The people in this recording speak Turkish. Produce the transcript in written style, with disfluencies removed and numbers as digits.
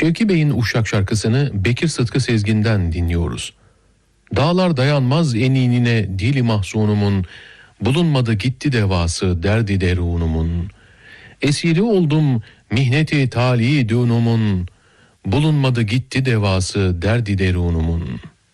Şevki Bey'in Uşak şarkısını Bekir Sıtkı Sezgin'den dinliyoruz. Dağlar dayanmaz eninine dili mahzunumun, bulunmadı gitti devası derdi derunumun. Esiri oldum mihneti tali dünumun, bulunmadı gitti devası derdi derunumun.